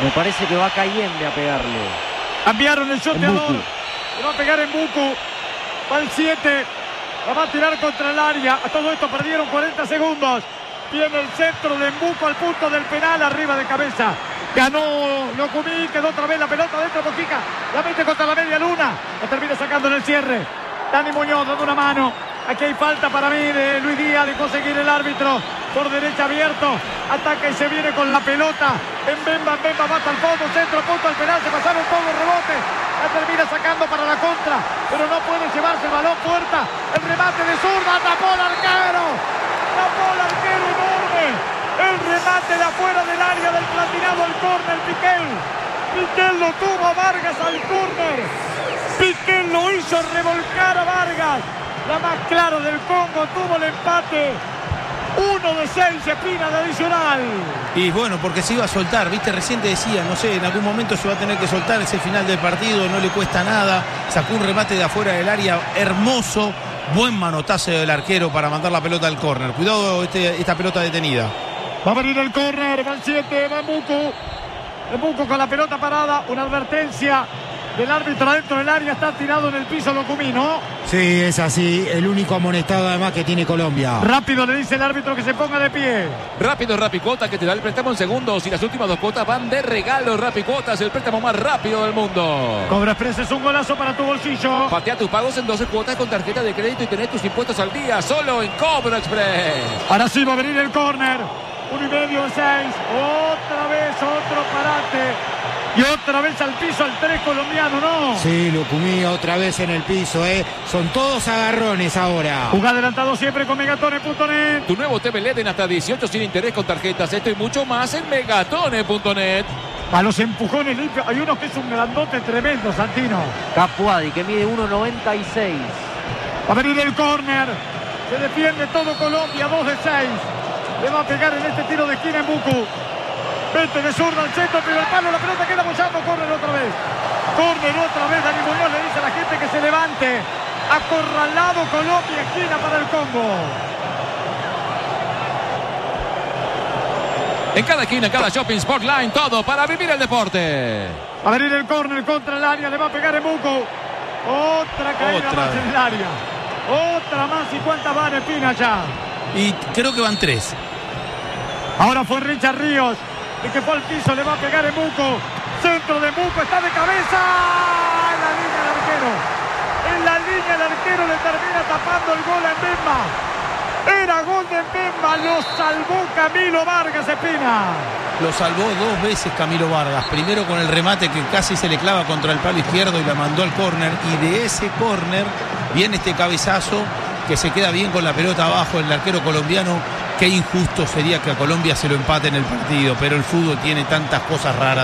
Me parece que va Cayenne a pegarle. Cambiaron el shoteador. Le va a pegar en Buku. Va el 7. La va a tirar contra el área. A todo esto perdieron 40 segundos. Viene el centro de Mbuku al punto del penal, arriba de cabeza. Ganó Locumí, quedó otra vez la pelota dentro de Mojica. La mete contra la media luna. La termina sacando en el cierre. Dani Muñoz dando una mano. Aquí hay falta para mí de Luis Díaz, de conseguir el árbitro. Por derecha abierto. Ataca y se viene con la pelota. Mbemba va hasta el fondo. Centro, punto al penal. Se pasaron todos los rebotes. La termina sacando para la contra. Pero no puede llevarse el balón. Puerta. El remate de zurda. Tapó el arquero. Tapó el arquero enorme. El remate de afuera del área del platinado al córner. Piquel lo tuvo a Vargas al córner. Piquel lo hizo revolcar a Vargas. La más clara del Congo tuvo el empate. 1 de 6, Espina de adicional. Y bueno, porque se iba a soltar, viste, recién te decía, no sé, en algún momento se va a tener que soltar ese final del partido, no le cuesta nada. Sacó un remate de afuera del área hermoso. Buen manotazo del arquero para mandar la pelota al córner. Cuidado esta pelota detenida. Va a venir el córner, va el 7, va Mbuku. Mbuku con la pelota parada, una advertencia del árbitro adentro del área. Está tirado en el piso Locumí, ¿no? Sí, es así, el único amonestado además que tiene Colombia. Rápido le dice el árbitro que se ponga de pie. Rápido Rapicuota, que te da el préstamo en segundos y las últimas 2 cuotas van de regalo. Rapicuotas, el préstamo más rápido del mundo. Cobra Express es un golazo para tu bolsillo. Patea tus pagos en 12 cuotas con tarjeta de crédito y tenés tus impuestos al día solo en Cobra Express. Ahora sí va a venir el córner. 1 y medio de 6. Otra vez otro parate. Y otra vez al piso al 3 colombiano, ¿no? Sí, Locumí otra vez en el piso, ¿eh? Son todos agarrones ahora. Jugá adelantado siempre con Megatone.net. Tu nuevo TV LED en hasta 18 sin interés con tarjetas. Esto y mucho más en Megatone.net. A los empujones limpios. Hay uno que es un grandote tremendo, Santino. Capuadi, que mide 1.96. Va a venir el córner. Se defiende todo Colombia, 2 de 6. Le va a pegar en este tiro de esquina en Buku. 20 de zurda al centro, primer palo, la pelota queda bollando, córner otra vez. Córner otra vez, Dani Muñoz le dice a la gente que se levante. Acorralado Colombia, esquina para el Congo. En cada esquina, en cada shopping, Sportline, todo para vivir el deporte. Va a venir el córner contra el área, le va a pegar en Buku. Otra caída más en el área. Otra más, ¿y cuántas van, Espina, ya? Y creo que van 3. Ahora fue Richard Ríos. El que fue al piso, le va a pegar en Mbuku. Centro de Mbuku, está de cabeza. En la línea el arquero. En la línea el arquero le termina tapando el gol a Mbemba. Era gol de Mbemba, lo salvó Camilo Vargas, Espina. Lo salvó 2 veces Camilo Vargas. Primero con el remate que casi se le clava contra el palo izquierdo y la mandó al córner. Y de ese córner viene este cabezazo que se queda bien con la pelota abajo el arquero colombiano. Qué injusto sería que a Colombia se lo empate en el partido, pero el fútbol tiene tantas cosas raras.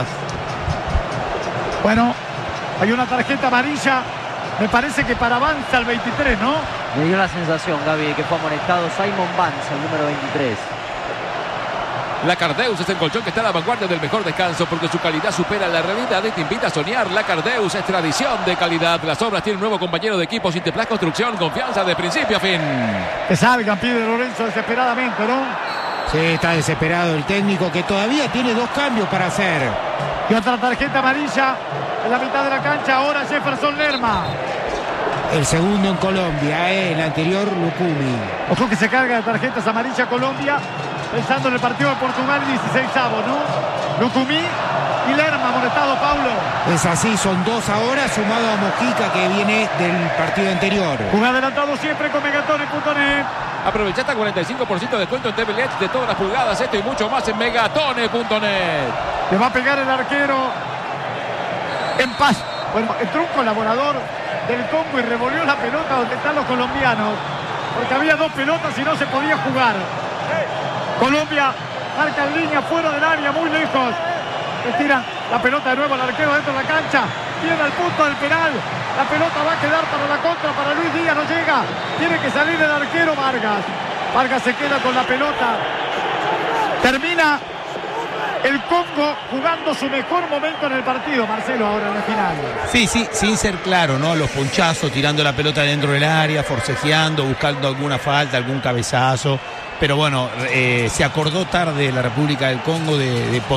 Bueno, hay una tarjeta amarilla, me parece que para Banza el 23, ¿no? Me dio la sensación, Gaby, que fue amonestado Simon Banza, el número 23. La Cardeus es el colchón que está a la vanguardia del mejor descanso porque su calidad supera la realidad y te invita a soñar. La Cardeus es tradición de calidad. Las obras tienen un nuevo compañero de equipo. Sinterplas Construcción, confianza de principio a fin. Que salgan, pide Lorenzo desesperadamente, ¿no? Sí, está desesperado el técnico que todavía tiene 2 cambios para hacer. Y otra tarjeta amarilla en la mitad de la cancha. Ahora Jefferson Lerma. El segundo en Colombia, el anterior Lukumi. Ojo que se carga de tarjetas amarillas Colombia. Pensando en el partido de Portugal, 16avo, ¿no? Lukumi y Lerma, amonestado, Paulo. Es así, son 2 ahora, sumado a Mojica que viene del partido anterior. Jugá adelantado siempre con Megatone.net. Aprovecha hasta 45% de descuento en TV LED de todas las pulgadas. Esto y mucho más en Megatone.net. Le va a pegar el arquero en paz. Bueno, entró un colaborador del Congo y revolvió la pelota donde están los colombianos. Porque había 2 pelotas y no se podía jugar. Colombia marca en línea fuera del área, muy lejos. Estira la pelota de nuevo al arquero dentro de la cancha. Viene al punto del penal. La pelota va a quedar para la contra, para Luis Díaz, no llega. Tiene que salir el arquero Vargas. Vargas se queda con la pelota. Termina el Congo jugando su mejor momento en el partido, Marcelo, ahora en la final. Sí, sin ser claro, ¿no? Los ponchazos, tirando la pelota dentro del área, forcejeando, buscando alguna falta, algún cabezazo. Pero bueno, se acordó tarde la República del Congo de